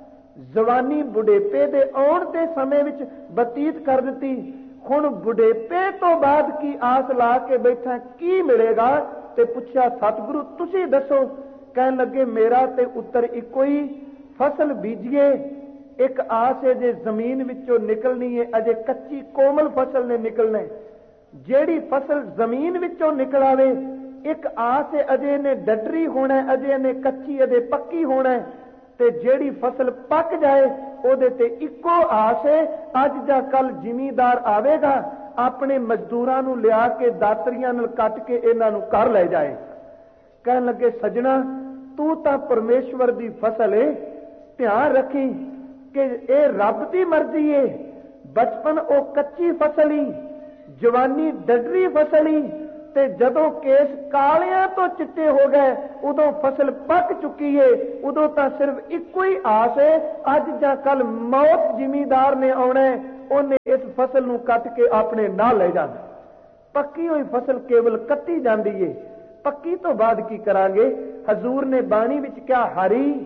ਜਵਾਨੀ ਬੁਢੇਪੇ ਦੇ ਆਉਣ ਦੇ ਸਮੇਂ ਵਿੱਚ ਬਤੀਤ ਕਰ ਦਿੱਤੀ, ਹੁਣ ਬੁਢੇਪੇ ਤੋਂ ਬਾਅਦ ਕੀ ਆਸ ਲਾ ਕੇ ਬੈਠਾ, ਕੀ ਮਿਲੇਗਾ? ਤੇ ਪੁੱਛਿਆ ਸਤਿਗੁਰੂ ਤੁਸੀਂ ਦੱਸੋ। ਕਹਿਣ ਲੱਗੇ ਮੇਰਾ ਤੇ ਉੱਤਰ ਇੱਕੋ ਹੀ, ਫਸਲ ਬੀਜੀਏ, ਇੱਕ ਆਸ ਹੈ ਜੇ ਜ਼ਮੀਨ ਵਿੱਚੋਂ ਨਿਕਲਣੀ ਹੈ, ਅਜੇ ਕੱਚੀ ਕੋਮਲ ਫਸਲ ਨੇ ਨਿਕਲਣਾ। ਜਿਹੜੀ ਫਸਲ ਜ਼ਮੀਨ ਵਿੱਚੋਂ ਨਿਕਲ ਆਵੇ, ਇੱਕ ਆਸ ਹੈ ਅਜੇ ਇਹਨੇ ਡੱਡਰੀ ਹੋਣਾ, ਅਜੇ ਇਹਨੇ ਕੱਚੀ, ਅਜੇ ਪੱਕੀ ਹੋਣਾ। ਤੇ ਜਿਹੜੀ ਫਸਲ ਪੱਕ ਜਾਏ ਉਹਦੇ ਤੇ ਇੱਕੋ ਆਸ ਹੈ ਅੱਜ ਜਾਂ ਕੱਲ ਜ਼ਿਮੀਂਦਾਰ ਆਵੇਗਾ, ਆਪਣੇ ਮਜ਼ਦੂਰਾਂ ਨੂੰ ਲਿਆ ਕੇ ਦਾਤਰੀਆਂ ਨਾਲ ਕੱਟ ਕੇ ਇਹਨਾਂ ਨੂੰ ਘਰ ਲੈ ਜਾਏ। ਕਹਿਣ ਲੱਗੇ ਸੱਜਣਾ ਤੂੰ ਤਾਂ ਪਰਮੇਸ਼ਵਰ ਦੀ ਫਸਲ ਏ, ਧਿਆਨ ਰੱਖੀ ਕਿ ਇਹ ਰੱਬ ਦੀ ਮਰਜ਼ੀ ਏ। ਬਚਪਨ ਉਹ ਕੱਚੀ ਫਸਲ ਹੀ, ਜਵਾਨੀ ਡੱਡਰੀ ਫਸਲ ਹੀ, ਤੇ ਜਦੋਂ ਕੇਸ ਕਾਲਿਆਂ ਤੋਂ ਚਿੱਟੇ ਹੋ ਗਏ ਉਦੋਂ ਫਸਲ ਪੱਕ ਚੁੱਕੀ ਏ। ਉਦੋਂ ਤਾਂ ਸਿਰਫ ਇੱਕੋ ਹੀ ਆਸ ਏ ਅੱਜ ਜਾਂ ਕੱਲ ਮੌਤ ਜ਼ਿਮੀਂਦਾਰ ਨੇ ਆਉਣਾ, ਉਹਨੇ ਇਸ ਫਸਲ ਨੂੰ ਕੱਟ ਕੇ ਆਪਣੇ ਨਾਲ ਲੈ ਜਾਣਾ। ਪੱਕੀ ਹੋਈ ਫਸਲ ਕੇਵਲ ਕੱਟੀ ਜਾਂਦੀ ਏ, ਪੱਕੀ ਤੋਂ ਬਾਅਦ ਕੀ ਕਰਾਂਗੇ? ਹਜ਼ੂਰ ਨੇ ਬਾਣੀ ਵਿੱਚ ਕਿਹਾ ਹਰੀ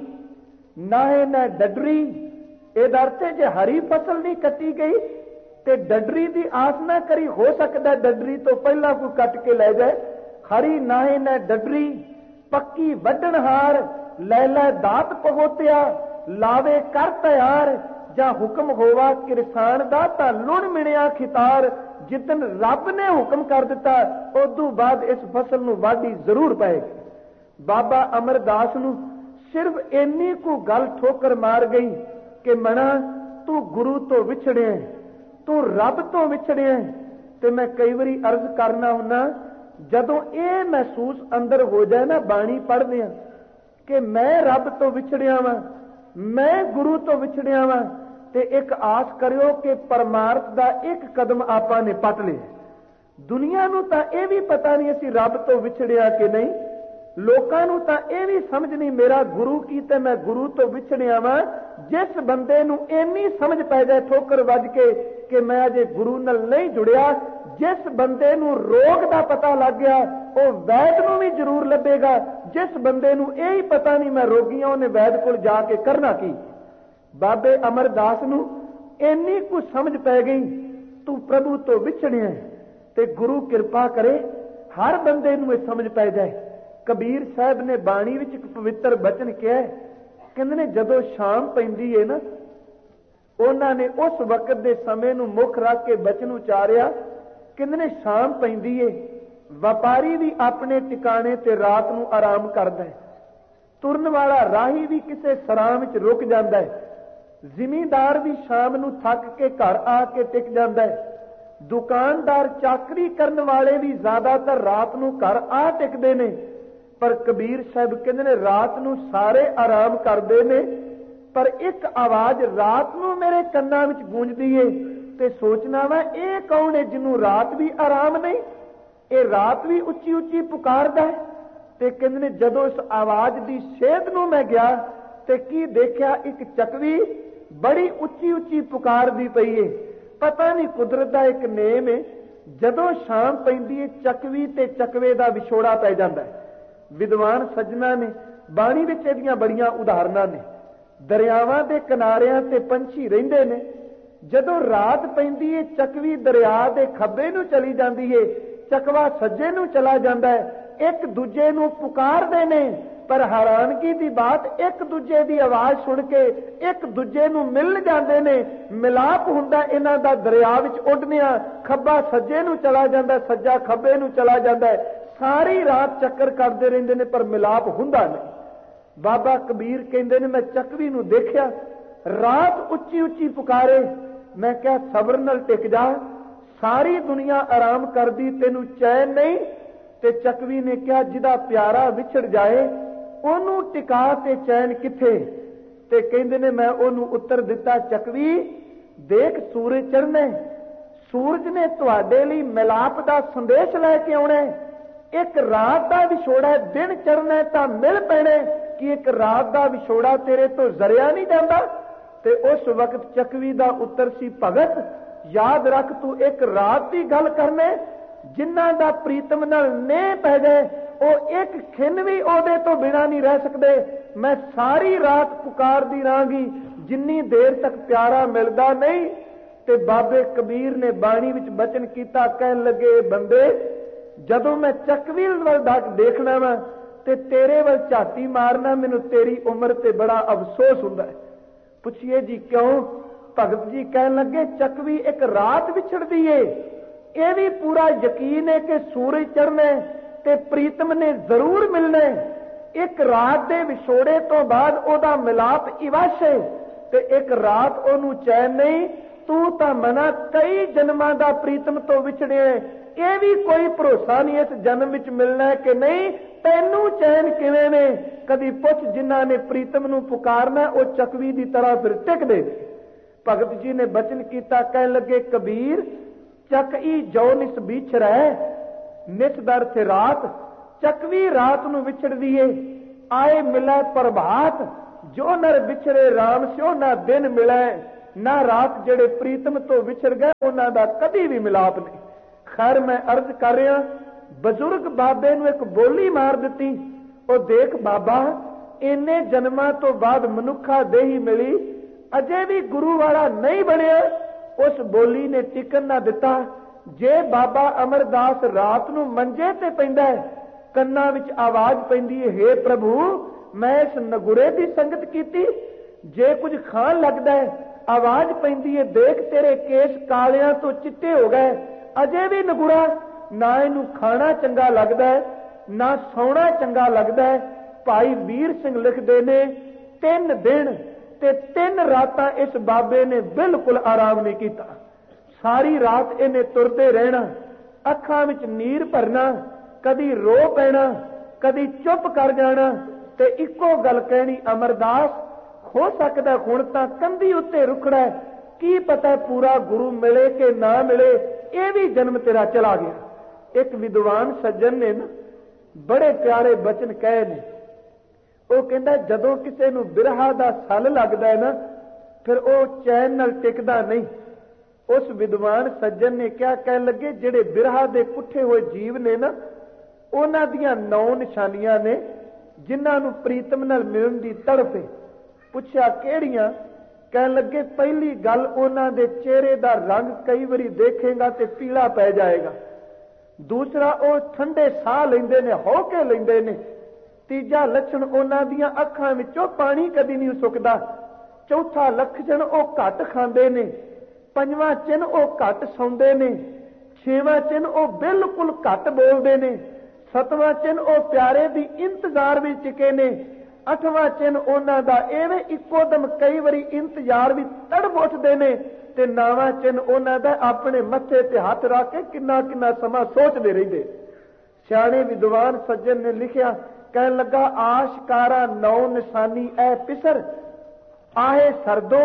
ਨਾਹੇ ਨਾ ਡੱਡਰੀ। ਇਹਦਾ ਅਰਥ ਹੈ ਜੇ ਹਰੀ ਫਸਲ ਨਹੀਂ ਕੱਟੀ ਗਈ ਤੇ ਡੱਡਰੀ ਦੀ ਆਸ ਨਾ ਕਰੀ, ਹੋ ਸਕਦਾ ਡੱਡਰੀ ਤੋਂ ਪਹਿਲਾਂ ਕੋਈ ਕੱਟ ਕੇ ਲੈ ਜਾਏ। ਹਰੀ ਨਾਹੇ ਨਾ ਡੱਡਰੀ, ਪੱਕੀ ਵੱਢਣ ਹਾਰ, ਲੈ ਲੈ ਦਾਤ ਪਹੋਤਿਆ, ਲਾਵੇ ਕਰ ਤਿਆਰ, ਜਾਂ ਹੁਕਮ ਹੋਵਾ ਕਿਰਸਾਨ ਦਾ ਤਾਂ ਲੁਣ ਮਿਣਿਆ ਖਿਤਾਰ। ਜਿੱਦਨ ਰੱਬ ਨੇ ਹੁਕਮ ਕਰ ਦਿੱਤਾ ਉਦੋਂ ਬਾਅਦ ਇਸ ਫਸਲ ਨੂੰ ਵਾਢੀ ਜ਼ਰੂਰ ਪਏਗੀ। ਬਾਬਾ ਅਮਰਦਾਸ ਨੂੰ ਸਿਰਫ ਇੰਨੀ ਕੁ ਗੱਲ ਠੋਕਰ ਮਾਰ ਗਈ ਕਿ ਮਣਾ ਤੂੰ ਗੁਰੂ ਤੋਂ ਵਿਛੜਿਆ, ਤੂੰ ਰੱਬ ਤੋਂ ਵਿਛੜਿਆ। ਤੇ ਮੈਂ ਕਈ ਵਾਰੀ ਅਰਜ਼ ਕਰਨਾ ਹੁੰਨਾ, ਜਦੋਂ ਇਹ ਮਹਿਸੂਸ ਅੰਦਰ ਹੋ ਜਾਏ ਨਾ ਬਾਣੀ ਪੜ੍ਹਦੇ ਆ ਕਿ ਮੈਂ ਰੱਬ ਤੋਂ ਵਿਛੜਿਆ ਵਾਂ, ਮੈਂ ਗੁਰੂ ਤੋਂ ਵਿਛੜਿਆ ਵਾਂ, ਤੇ ਇੱਕ ਆਸ ਕਰਿਓ ਕਿ ਪਰਮਾਰਥ ਦਾ ਇੱਕ ਕਦਮ ਆਪਾਂ ਨੇ ਪੱਟ ਲਿਆ। ਦੁਨੀਆ ਨੂੰ ਤਾਂ ਇਹ ਵੀ ਪਤਾ ਨਹੀਂ ਅਸੀਂ ਰੱਬ ਤੋਂ ਵਿਛੜਿਆ ਕਿ ਨਹੀਂ, ਲੋਕਾਂ ਨੂੰ ਤਾਂ ਇਹ ਵੀ ਸਮਝ ਨਹੀਂ ਮੇਰਾ ਗੁਰੂ ਕੀ ਤੇ ਮੈਂ ਗੁਰੂ ਤੋਂ ਵਿਛੜਿਆ ਵਾਂ। ਜਿਸ ਬੰਦੇ ਨੂੰ ਇੰਨੀ ਸਮਝ ਪੈ ਜਾਏ ਠੋਕਰ ਵੱਜ ਕੇ ਕਿ ਮੈਂ ਅਜੇ ਗੁਰੂ ਨਾਲ ਨਹੀਂ ਜੁੜਿਆ, ਜਿਸ ਬੰਦੇ ਨੂੰ ਰੋਗ ਦਾ ਪਤਾ ਲੱਗ ਗਿਆ ਉਹ ਵੈਦ ਨੂੰ ਵੀ ਜ਼ਰੂਰ ਲੱਭੇਗਾ। ਜਿਸ ਬੰਦੇ ਨੂੰ ਇਹ ਹੀ ਪਤਾ ਨਹੀਂ ਮੈਂ ਰੋਗੀ ਹਾਂ, ਉਹਨੇ ਵੈਦ ਕੋਲ ਜਾ ਕੇ ਕਰਨਾ ਕੀ? ਬਾਬੇ ਅਮਰਦਾਸ ਨੂੰ ਇੰਨੀ ਕੁ ਸਮਝ ਪੈ ਗਈ ਤੂੰ ਪ੍ਰਭੂ ਤੋਂ ਵਿਛੜਿਆ, ਤੇ ਗੁਰੂ ਕਿਰਪਾ ਕਰੇ ਹਰ ਬੰਦੇ ਨੂੰ ਇਹ ਸਮਝ ਪੈ ਜਾਏ। ਕਬੀਰ ਸਾਹਿਬ ਨੇ ਬਾਣੀ ਵਿੱਚ ਇੱਕ ਪਵਿੱਤਰ ਬਚਨ ਕਿਹਾ, ਕਹਿੰਦੇ ਨੇ ਜਦੋਂ ਸ਼ਾਮ ਪੈਂਦੀ ਏ ਨਾ, ਉਹਨਾਂ ਨੇ ਉਸ ਵਕਤ ਦੇ ਸਮੇਂ ਨੂੰ ਮੁੱਖ ਰੱਖ ਕੇ ਬਚਨ ਉਚਾਰਿਆ। ਕਹਿੰਦੇ ਨੇ ਸ਼ਾਮ ਪੈਂਦੀ ਏ, ਵਪਾਰੀ ਵੀ ਆਪਣੇ ਟਿਕਾਣੇ ਤੇ ਰਾਤ ਨੂੰ ਆਰਾਮ ਕਰਦਾ ਹੈ, ਤੁਰਨ ਵਾਲਾ ਰਾਹੀ ਵੀ ਕਿਸੇ ਸਰਾਂ ਵਿੱਚ ਰੁਕ ਜਾਂਦਾ ਹੈ, ਜ਼ਿਮੀਂਦਾਰ ਵੀ ਸ਼ਾਮ ਨੂੰ ਥੱਕ ਕੇ ਘਰ ਆ ਕੇ ਟਿਕ ਜਾਂਦਾ ਹੈ, ਦੁਕਾਨਦਾਰ ਚਾਕਰੀ ਕਰਨ ਵਾਲੇ ਵੀ ਜ਼ਿਆਦਾਤਰ ਰਾਤ ਨੂੰ ਘਰ ਆ ਟਿਕਦੇ ਨੇ। ਪਰ ਕਬੀਰ ਸਾਹਿਬ ਕਹਿੰਦੇ ਨੇ ਰਾਤ ਨੂੰ ਸਾਰੇ ਆਰਾਮ ਕਰਦੇ ਨੇ, ਪਰ ਇੱਕ ਆਵਾਜ਼ ਰਾਤ ਨੂੰ ਮੇਰੇ ਕੰਨਾਂ ਵਿੱਚ ਗੂੰਜਦੀ ਏ ਤੇ ਸੋਚਣਾ ਵਾ ਇਹ ਕੌਣ ਹੈ ਜਿਹਨੂੰ ਰਾਤ ਵੀ ਆਰਾਮ ਨਹੀਂ, ਇਹ ਰਾਤ ਵੀ ਉੱਚੀ ਉੱਚੀ ਪੁਕਾਰਦਾ ਹੈ। ਤੇ ਕਹਿੰਦੇ ਨੇ ਜਦੋਂ ਇਸ ਆਵਾਜ਼ ਦੀ ਸੇਧ ਨੂੰ ਮੈਂ ਗਿਆ ਤੇ ਕੀ ਦੇਖਿਆ, ਇੱਕ ਚੱਕਵੀ ਬੜੀ ਉੱਚੀ ਉੱਚੀ ਪੁਕਾਰਦੀ ਪਈ ਏ। ਪਤਾ ਨਹੀਂ ਕੁਦਰਤ ਦਾ ਇੱਕ ਨੇਮ ਏ, ਜਦੋਂ ਸ਼ਾਮ ਪੈਂਦੀ ਏ ਚੱਕਵੀ ਤੇ ਚੱਕਵੇ ਦਾ ਵਿਛੋੜਾ ਪੈ ਜਾਂਦਾ ਹੈ। ਵਿਦਵਾਨ ਸੱਜਣਾ ਨੇ ਬਾਣੀ ਵਿੱਚ ਇਹਦੀਆਂ ਬੜੀਆਂ ਉਦਾਹਰਨਾਂ ਨੇ। ਦਰਿਆਵਾਂ ਦੇ ਕਿਨਾਰਿਆਂ ਤੇ ਪੰਛੀ ਰਹਿੰਦੇ ਨੇ, ਜਦੋਂ ਰਾਤ ਪੈਂਦੀ ਏ ਚੱਕਵੀ ਦਰਿਆ ਦੇ ਖੱਬੇ ਨੂੰ ਚਲੀ ਜਾਂਦੀ ਏ, ਚੱਕਵਾ ਸੱਜੇ ਨੂੰ ਚਲਾ ਜਾਂਦਾ ਹੈ, ਇੱਕ ਦੂਜੇ ਨੂੰ ਪੁਕਾਰਦੇ ਨੇ। ਪਰ ਹੈਰਾਨਗੀ ਦੀ ਬਾਤ, ਇੱਕ ਦੂਜੇ ਦੀ ਆਵਾਜ਼ ਸੁਣ ਕੇ ਇੱਕ ਦੂਜੇ ਨੂੰ ਮਿਲ ਜਾਂਦੇ ਨੇ, ਮਿਲਾਪ ਹੁੰਦਾ ਇਹਨਾਂ ਦਾ ਦਰਿਆ ਵਿੱਚ ਉੱਡਦਿਆਂ। ਖੱਬਾ ਸੱਜੇ ਨੂੰ ਚਲਾ ਜਾਂਦਾ, ਸੱਜਾ ਖੱਬੇ ਨੂੰ ਚਲਾ ਜਾਂਦਾ, ਸਾਰੀ ਰਾਤ ਚੱਕਰ ਕਰਦੇ ਰਹਿੰਦੇ ਨੇ ਪਰ ਮਿਲਾਪ ਹੁੰਦਾ ਨਹੀਂ। ਬਾਬਾ ਕਬੀਰ ਕਹਿੰਦੇ ਨੇ ਮੈਂ ਚੱਕਵੀ ਨੂੰ ਦੇਖਿਆ ਰਾਤ ਉੱਚੀ ਉੱਚੀ ਪੁਕਾਰੇ, ਮੈਂ ਕਿਹਾ ਸਬਰ ਨਾਲ ਟਿਕ ਜਾ, ਸਾਰੀ ਦੁਨੀਆ ਆਰਾਮ ਕਰਦੀ ਤੈਨੂੰ ਚੈਨ ਨਹੀਂ। ਤੇ ਚੱਕਵੀ ਨੇ ਕਿਹਾ ਜਿਹਦਾ ਪਿਆਰਾ ਵਿਛੜ ਜਾਏ ਉਹਨੂੰ ਟਿਕਾ ਤੇ ਚੈਨ ਕਿੱਥੇ। ਤੇ ਕਹਿੰਦੇ ਨੇ ਮੈਂ ਉਹਨੂੰ ਉੱਤਰ ਦਿੱਤਾ, ਚੱਕਵੀ ਦੇਖ ਸੂਰਜ ਚੜ੍ਹਨਾ, ਸੂਰਜ ਨੇ ਤੁਹਾਡੇ ਲਈ ਮਿਲਾਪ ਦਾ ਸੰਦੇਸ਼ ਲੈ ਕੇ ਆਉਣਾ। ਇੱਕ ਰਾਤ ਦਾ ਵਿਛੋੜਾ, ਦਿਨ ਚੜ੍ਹਨਾ ਤਾਂ ਮਿਲ ਪੈਣਾ ਕਿ ਇੱਕ ਰਾਤ ਦਾ ਵਿਛੋੜਾ ਤੇਰੇ ਤੋਂ ਜ਼ਰਿਆ ਨਹੀਂ ਜਾਂਦਾ। ਤੇ ਉਸ ਵਕਤ ਚੱਕਵੀ ਦਾ ਉੱਤਰ ਸੀ, ਭਗਤ ਯਾਦ ਰੱਖ ਤੂੰ ਇੱਕ ਰਾਤ ਦੀ ਗੱਲ ਕਰਨੇ, ਜਿਨ੍ਹਾਂ ਦਾ ਪ੍ਰੀਤਮ ਨਾਲ ਨੇਹ ਪੈ ਜਾਏ ਉਹ ਇੱਕ ਖਿੰਨ ਵੀ ਉਹਦੇ ਤੋਂ ਬਿਨਾਂ ਨਹੀਂ ਰਹਿ ਸਕਦੇ। ਮੈਂ ਸਾਰੀ ਰਾਤ ਪੁਕਾਰਦੀ ਰਹਾਂਗੀ ਜਿੰਨੀ ਦੇਰ ਤੱਕ ਪਿਆਰਾ ਮਿਲਦਾ ਨਹੀਂ। ਤੇ ਬਾਬੇ ਕਬੀਰ ਨੇ ਬਾਣੀ ਵਿੱਚ ਬਚਨ ਕੀਤਾ, ਕਹਿਣ ਲੱਗੇ ਬੰਦੇ ਜਦੋਂ ਮੈਂ ਚੱਕਵੀ ਵੱਲ ਦੇਖਣਾ ਵਾ ਤੇ ਤੇਰੇ ਵੱਲ ਝਾਤੀ ਮਾਰਨਾ, ਮੈਨੂੰ ਤੇਰੀ ਉਮਰ ਤੇ ਬੜਾ ਅਫਸੋਸ ਹੁੰਦਾ ਹੈ। ਪੁੱਛੀਏ ਜੀ ਕਿਉਂ? ਭਗਤ ਜੀ ਕਹਿਣ ਲੱਗੇ ਚੱਕਵੀ ਇੱਕ ਰਾਤ ਵਿਛੜਦੀ ਏ, ਇਹ ਵੀ ਪੂਰਾ ਯਕੀਨ ਹੈ ਕਿ ਸੂਰਜ ਚੜ੍ਹਨਾ ਤੇ ਪ੍ਰੀਤਮ ਨੇ ਜ਼ਰੂਰ ਮਿਲਣਾ। ਇੱਕ ਰਾਤ ਦੇ ਵਿਛੋੜੇ ਤੋਂ ਬਾਅਦ ਉਹਦਾ ਮਿਲਾਪ ਇਵਸ਼ ਹੈ ਤੇ ਇੱਕ ਰਾਤ ਉਹਨੂੰ ਚੈਨ ਨਹੀਂ। ਤੂੰ ਤਾਂ ਮਨਾ ਕਈ ਜਨਮਾਂ ਦਾ ਪ੍ਰੀਤਮ ਤੋਂ ਵਿਛੜਿਆ, ਇਹ ਵੀ ਕੋਈ ਭਰੋਸਾ ਨਹੀਂ ਇਸ ਜਨਮ ਵਿੱਚ ਮਿਲਣਾ ਕਿ ਨਹੀਂ। ਤੈਨੂੰ ਚੈਨ ਕਿਵੇਂ ਨੇ? ਕਦੀ ਪੁੱਛ ਜਿਨ੍ਹਾਂ ਨੇ ਪ੍ਰੀਤਮ ਨੂੰ ਪੁਕਾਰਨਾ ਉਹ ਚੱਕਵੀ ਦੀ ਤਰ੍ਹਾਂ ਫਿਰ ਟਿਕਦੇ। ਭਗਤ ਜੀ ਨੇ ਬਚਨ ਕੀਤਾ, ਕਹਿਣ ਲੱਗੇ ਕਬੀਰ ਚੱਕਈ ਜੋ ਨਿਸ ਵਿਛੜੈ, ਨਿਸ ਦਰ ਤੇ ਰਾਤ, ਚੱਕਵੀ ਰਾਤ ਨੂੰ ਵਿਛੜਦੀ ਏ। ਆਏ ਮਿਲੈ ਪ੍ਰਭਾਤ, ਜੋ ਨਰ ਵਿਛੜੇ ਰਾਮ ਸਿਓ ਨਾ ਦਿਨ ਮਿਲੈ, ਨਾ ਰਾਤ ਜਿਹੜੇ ਪ੍ਰੀਤਮ ਤੋਂ ਵਿਛੜ ਗਏ ਉਹਨਾਂ ਦਾ ਕਦੀ ਵੀ ਮਿਲਾਪ ਨਹੀਂ। ਖੈਰ ਮੈਂ ਅਰਜ਼ ਕਰ ਰਿਹਾ, ਬਜ਼ੁਰਗ ਬਾਬੇ ਨੂੰ ਇੱਕ ਬੋਲੀ ਮਾਰ ਦਿੱਤੀ, ਉਹ ਦੇਖ ਬਾਬਾ ਇੰਨੇ ਜਨਮਾਂ ਤੋਂ ਬਾਅਦ ਮਨੁੱਖਾ ਦੇਹੀ ਮਿਲੀ, ਅਜੇ ਵੀ ਗੁਰੂ ਵਾਲਾ ਨਹੀਂ ਬਣਿਆ। ਉਸ ਬੋਲੀ ਨੇ ਟਿਕਣ ਨਾ ਦਿੱਤਾ। ਜੇ ਬਾਬਾ ਅਮਰਦਾਸ ਰਾਤ ਨੂੰ ਮੰਜੇ ਤੇ ਪੈਂਦਾ, ਕੰਨਾਂ ਵਿੱਚ ਆਵਾਜ਼ ਪੈਂਦੀ ਹੈ, ਹੇ ਪ੍ਰਭੂ ਮੈਂ ਇਸ ਨਗੁਰੇ ਦੀ ਸੰਗਤ ਕੀਤੀ। ਜੇ ਕੁਝ ਖਾਣ ਲੱਗਦਾ ਹੈ ਆਵਾਜ਼ ਪੈਂਦੀ ਹੈ, ਦੇਖ ਤੇਰੇ ਕੇਸ ਕਾਲਿਆਂ ਤੋਂ ਚਿੱਟੇ ਹੋ ਗਏ। ਅਜੇ ਵੀ ਨਗੁਰਾ, ਨਾ ਇਹਨੂੰ ਖਾਣਾ ਚੰਗਾ ਲੱਗਦਾ ਹੈ ਨਾ ਸੌਣਾ ਚੰਗਾ ਲੱਗਦਾ ਹੈ। ਭਾਈ ਵੀਰ ਸਿੰਘ ਲਿਖਦੇ ਨੇ 3 ਦਿਨ ਤੇ 3 ਰਾਤਾਂ ਇਸ ਬਾਬੇ ਨੇ ਬਿਲਕੁਲ ਆਰਾਮ ਨਹੀਂ ਕੀਤਾ। ਸਾਰੀ ਰਾਤ ਇਹਨੇ ਤੁਰਦੇ ਰਹਿਣਾ, ਅੱਖਾਂ ਵਿੱਚ ਨੀਰ ਭਰਨਾ, ਕਦੀ ਰੋ ਪੈਣਾ, ਕਦੀ ਚੁੱਪ ਕਰ ਜਾਣਾ ਤੇ ਇੱਕੋ ਗੱਲ ਕਹਿਣੀ, ਅਮਰਦਾਸ ਹੋ ਸਕਦਾ ਹੁਣ ਤਾਂ ਕੰਧੀ ਉੱਤੇ ਰੁਕੜਾ, ਕੀ ਪਤਾ ਪੂਰਾ ਗੁਰੂ ਮਿਲੇ ਕਿ ਨਾ ਮਿਲੇ, ਇਹ ਵੀ ਜਨਮ ਤੇਰਾ ਚਲਾ ਗਿਆ। ਇੱਕ ਵਿਦਵਾਨ ਸੱਜਣ ਨੇ ਨਾ ਬੜੇ ਪਿਆਰੇ ਬਚਨ ਕਹੇ ਨੇ। ਉਹ ਕਹਿੰਦਾ ਜਦੋਂ ਕਿਸੇ ਨੂੰ ਬਿਰਹਾ ਦਾ ਸੱਲ ਲੱਗਦਾ ਹੈ ਨਾ, ਫਿਰ ਉਹ ਚੈਨ ਨਾਲ ਟਿਕਦਾ ਨਹੀਂ। ਉਸ ਵਿਦਵਾਨ ਸੱਜਣ ਨੇ ਕਿਹਾ, ਕਹਿਣ ਲੱਗੇ ਜਿਹੜੇ ਬਿਰਹਾ ਦੇ ਪੁੱਠੇ ਹੋਏ ਜੀਵ ਨੇ ਨਾ, ਉਹਨਾਂ ਦੀਆਂ 9 ਨਿਸ਼ਾਨੀਆਂ ਨੇ ਜਿਨ੍ਹਾਂ ਨੂੰ ਪ੍ਰੀਤਮ ਨਾਲ ਮਿਲਣ ਦੀ ਤੜਫ ਹੈ। ਪੁੱਛਿਆ ਕਿਹੜੀਆਂ? ਕਹਿਣ ਲੱਗੇ ਪਹਿਲੀ ਗੱਲ ਉਹਨਾਂ ਦੇ ਚਿਹਰੇ ਦਾ ਰੰਗ ਕਈ ਵਾਰੀ ਦੇਖੇਗਾ ਤੇ ਪੀਲਾ ਪੈ ਜਾਏਗਾ। ਦੂਸਰਾ ਉਹ ਠੰਡੇ ਸਾਹ ਲੈਂਦੇ ਨੇ, ਹੌ ਕੇ ਲੈਂਦੇ ਨੇ। ਤੀਜਾ ਲੱਛਣ ਉਹਨਾਂ ਦੀਆਂ ਅੱਖਾਂ ਵਿੱਚੋਂ ਪਾਣੀ ਕਦੀ ਨਹੀਂ ਸੁੱਕਦਾ। ਚੌਥਾ ਲੱਛਣ ਉਹ ਘੱਟ ਖਾਂਦੇ ਨੇ। ਪੰਜਵਾਂ ਚਿੰਨ ਉਹ ਘੱਟ ਸੌਂਦੇ ਨੇ। ਛੇਵਾਂ ਚਿੰਨ ਉਹ ਬਿਲਕੁਲ ਘੱਟ ਬੋਲਦੇ ਨੇ। ਸਤਵਾਂ ਚਿੰਨ ਉਹ ਪਿਆਰੇ ਦੀ ਇੰਤਜ਼ਾਰ ਵਿੱਚ ਟਿਕੇ ਨੇ। ਅੱਠਵਾਂ ਚਿੰਨ ਉਹਨਾਂ ਦਾ ਐਵੇਂ ਇੱਕੋ ਦਮ ਕਈ ਵਾਰੀ ਇੰਤਜ਼ਾਰ ਵੀ ਤੜਫ ਉੱਠਦੇ ਨੇ। ਤੇ ਨੌਵਾਂ ਚਿੰਨ ਉਹਨਾਂ ਦਾ ਆਪਣੇ ਮੱਥੇ ਤੇ ਹੱਥ ਰੱਖ ਕੇ ਕਿੰਨਾ ਕਿੰਨਾ ਸਮਾਂ ਸੋਚਦੇ ਰਹਿੰਦੇ। ਸਿਆਣੇ ਵਿਦਵਾਨ ਸੱਜਣ ਨੇ ਲਿਖਿਆ, ਕਹਿਣ ਲੱਗਾ ਆਸ਼ਕਾਰਾ 9 ਨਿਸ਼ਾਨੀ ਐ ਪਿਸਰ, ਆਹੇ ਸਰਦੋ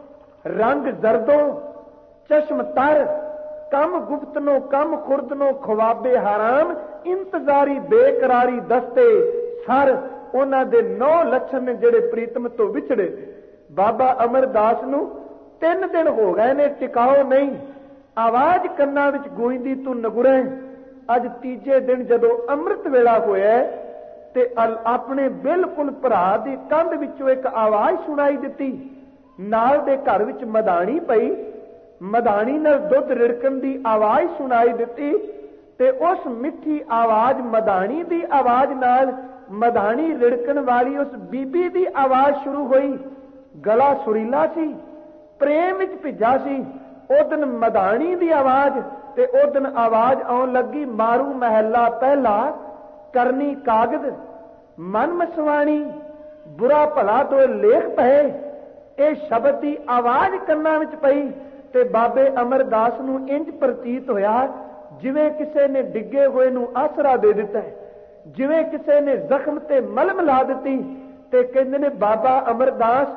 ਰੰਗ ਜ਼ਰਦੋ ਚਸ਼ਮ ਤਰ, ਕਮ ਗੁਪਤਨੋ ਕਮ ਖੁਰਦਨੋ ਖਵਾਬੇ ਹਰਾਮ, ਇੰਤਜ਼ਾਰੀ ਬੇਕਰਾਰੀ ਦਸਤੇ ਸਰ। ਉਹਨਾਂ ਦੇ 9 ਲੱਛਣ ਨੇ ਜਿਹੜੇ ਪ੍ਰੀਤਮ ਤੋਂ ਵਿਛੜੇ। ਬਾਬਾ ਅਮਰਦਾਸ ਨੂੰ 3 ਦਿਨ ਹੋ ਗਏ ਨੇ, ਟਿਕਾਓ ਨਹੀਂ। ਆਵਾਜ਼ ਕੰਨਾਂ ਵਿੱਚ ਗੂੰਜਦੀ, ਤੂੰ ਨਗੁਰੇ। ਅੱਜ ਤੀਜੇ ਦਿਨ ਜਦੋਂ ਅੰਮ੍ਰਿਤ ਵੇਲਾ ਹੋਇਆ ਤੇ ਆਪਣੇ ਬਿਲਕੁਲ ਭਰਾ ਦੀ ਕੰਧ ਵਿੱਚੋਂ ਇੱਕ ਆਵਾਜ਼ ਸੁਣਾਈ ਦਿੱਤੀ। ਨਾਲ ਦੇ ਘਰ ਵਿੱਚ ਮਧਾਣੀ ਪਈ, ਮਧਾਣੀ ਨਾਲ ਦੁੱਧ ਰਿੜਕਣ ਦੀ ਆਵਾਜ਼ ਸੁਣਾਈ ਦਿੱਤੀ। ਤੇ ਉਸ ਮਿੱਠੀ ਆਵਾਜ਼ ਮਧਾਣੀ ਦੀ ਆਵਾਜ਼ ਨਾਲ ਮਧਾਣੀ ਰਿੜਕਣ ਵਾਲੀ ਉਸ ਬੀਬੀ ਦੀ ਆਵਾਜ਼ ਸ਼ੁਰੂ ਹੋਈ। ਗਲਾ ਸੁਰੀਲਾ ਸੀ, ਪ੍ਰੇਮ ਵਿੱਚ ਭਿੱਜਾ ਸੀ। ਉਦਨ ਮਧਾਣੀ ਦੀ ਆਵਾਜ਼ ਤੇ ਉਦਨ ਆਵਾਜ਼ ਆਉਣ ਲੱਗੀ, ਮਾਰੂ ਮਹਿਲਾ ਪਹਿਲਾ ਕਰਨੀ ਕਾਗਦ ਮਨ ਮਸਵਾਣੀ, ਬੁਰਾ ਭਲਾ ਦੋ ਲੇਖ ਪਏ। ਇਹ ਸ਼ਬਦ ਦੀ ਆਵਾਜ਼ ਕੰਨਾਂ ਵਿੱਚ ਪਈ ਤੇ ਬਾਬੇ ਅਮਰਦਾਸ ਨੂੰ ਇੰਜ ਪ੍ਰਤੀਤ ਹੋਇਆ ਜਿਵੇਂ ਕਿਸੇ ਨੇ ਡਿੱਗੇ ਹੋਏ ਨੂੰ ਆਸਰਾ ਦੇ ਦਿੱਤਾ, ਜਿਵੇਂ ਕਿਸੇ ਨੇ ਜ਼ਖਮ ਤੇ ਮਲਮ ਲਾ ਦਿੱਤੀ। ਤੇ ਕਹਿੰਦੇ ਨੇ ਬਾਬਾ ਅਮਰਦਾਸ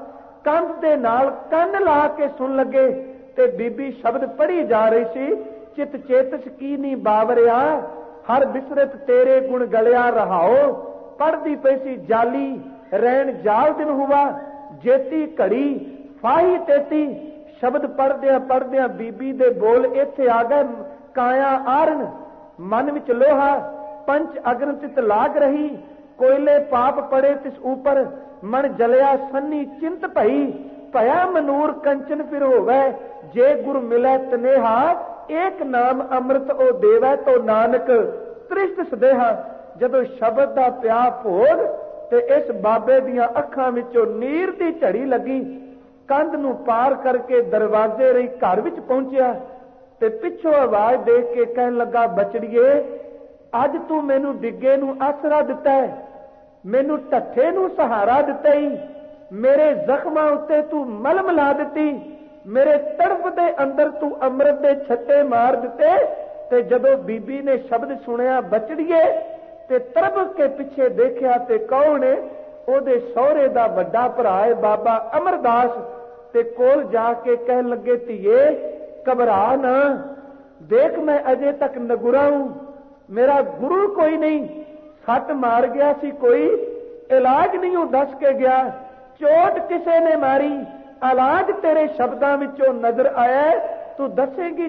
ਕੰਧ ਦੇ ਨਾਲ ਕੰਨ ਲਾ ਕੇ ਸੁਣ ਲੱਗੇ ਤੇ ਬੀਬੀ ਸ਼ਬਦ ਪੜ੍ਹੀ ਜਾ ਰਹੀ ਸੀ। ਚਿਤ ਚੇਤਸ ਕੀ ਨੀ ਬਾਵਰਿਆ, ਹਰ ਬਿਸਰਤ ਤੇਰੇ ਗੁਣ ਗਲਿਆ ਰਹਾਓ। ਪੜ੍ਹਦੀ ਪਈ ਸੀ ਜਾਲੀ ਰਹਿਣ ਜਾਲ ਦਿਨ ਹੁਆ, ਜੇਤੀ ਘੜੀ ਫਾਹੀ ਤੇਤੀ। ਸ਼ਬਦ ਪੜ੍ਹਦਿਆਂ ਬੀਬੀ ਦੇ ਬੋਲ ਇੱਥੇ ਆ ਗਏ। ਕਾਇਆ ਆਰਨ ਮਨ ਵਿੱਚ ਲੋਹਾ, ਪੰਚ ਅਗਨ ਤਿਤ ਲਾਗ ਰਹੀ। ਕੋਇਲੇ ਪਾਪ ਪੜੇ ਤਿਸ ਉਪਰ, ਮਨ ਜਲਿਆ ਸੰਨੀ ਚਿੰਤ ਭਈ। ਭਇਆ ਮਨੂਰ ਕੰਚਨ ਫਿਰ ਹੋਵੇ, ਜੇ ਗੁਰ ਮਿਲੈ ਤਨੇਹਾ। ਏਕ ਨਾਮ ਅੰਮ੍ਰਿਤ ਉਹ ਦੇਵੈ, ਤੋ ਨਾਨਕ ਤ੍ਰਿਸ਼ਟ ਸਦੇਹਾ। ਜਦੋਂ ਸ਼ਬਦ ਦਾ ਪਿਆ ਭੋਗ ਤੇ ਇਸ ਬਾਬੇ ਦੀਆਂ ਅੱਖਾਂ ਵਿੱਚੋਂ ਨੀਰ ਦੀ ਝੜੀ ਲੱਗੀ। ਕੰਧ ਨੂੰ ਪਾਰ ਕਰਕੇ ਦਰਵਾਜ਼ੇ ਰਹੀ ਘਰ ਵਿੱਚ ਪਹੁੰਚਿਆ ਤੇ ਪਿੱਛੋਂ ਆਵਾਜ਼ ਦੇਖ ਕੇ ਕਹਿਣ ਲੱਗਾ, ਬਚੜੀਏ ਅੱਜ ਤੂੰ ਮੈਨੂੰ ਡਿੱਗੇ ਨੂੰ ਆਸਰਾ ਦਿੱਤਾ ਹੈ, ਮੈਨੂੰ ਢੱਠੇ ਨੂੰ ਸਹਾਰਾ ਦਿੱਤਾ ਹੀ, ਮੇਰੇ ਜ਼ਖਮਾਂ ਉੱਤੇ ਤੂੰ ਮਲਮ ਲਾ ਦਿੱਤੀ, ਮੇਰੇ ਤੜਫ ਦੇ ਅੰਦਰ ਤੂੰ ਅੰਮ੍ਰਿਤ ਦੇ ਛੱਟੇ ਮਾਰ ਦਿੱਤੇ। ਤੇ ਜਦੋਂ ਬੀਬੀ ਨੇ ਸ਼ਬਦ ਸੁਣਿਆ ਬਚੜੀਏ ਤੇ ਤਰਬ ਕੇ ਪਿੱਛੇ ਦੇਖਿਆ ਤੇ ਕੌਣ ਹੈ? ਉਹਦੇ ਸਹੁਰੇ ਦਾ ਵੱਡਾ ਭਰਾ ਹੈ ਬਾਬਾ ਅਮਰਦਾਸ। ਤੇ ਕੋਲ ਜਾ ਕੇ ਕਹਿਣ ਲੱਗੇ, ਧੀਏ ਘਬਰਾ ਨਾ, ਦੇਖ ਮੈਂ ਅਜੇ ਤੱਕ ਨਗੁਰਾ ਹੂੰ, ਮੇਰਾ ਗੁਰੂ ਕੋਈ ਨਹੀਂ, ਸੱਟ ਮਾਰ ਗਿਆ ਸੀ ਕੋਈ, ਇਲਾਜ ਨਹੀਂ ਉਹ ਦੱਸ ਕੇ ਗਿਆ, ਚੋਟ ਕਿਸੇ ਨੇ ਮਾਰੀ, ਇਲਾਜ ਤੇਰੇ ਸ਼ਬਦਾਂ ਵਿੱਚੋਂ ਨਜ਼ਰ ਆਇਆ, ਤੂੰ ਦੱਸੇਂਗੀ